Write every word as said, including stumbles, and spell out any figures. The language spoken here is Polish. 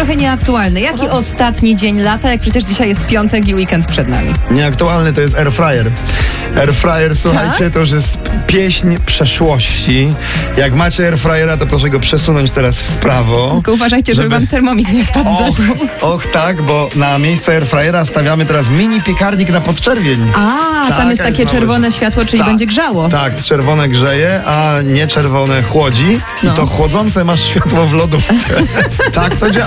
trochę nieaktualny. Jaki ostatni dzień lata, jak przecież dzisiaj jest piątek i weekend przed nami? Nieaktualny to jest airfryer. Airfryer, słuchajcie, Tak? to już jest pieśń przeszłości. Jak macie airfryera, to proszę go przesunąć teraz w prawo. Tylko uważajcie, żeby, żeby- wam termomix nie spadł z Och, bloku. och tak, bo na miejsce airfryera stawiamy teraz mini piekarnik na podczerwień. A, tam Taka jest takie jest czerwone nowość. światło, czyli Tak, będzie grzało. Tak, czerwone grzeje, a nie czerwone chłodzi. No. I to chłodzące masz światło w lodówce. Tak to działa.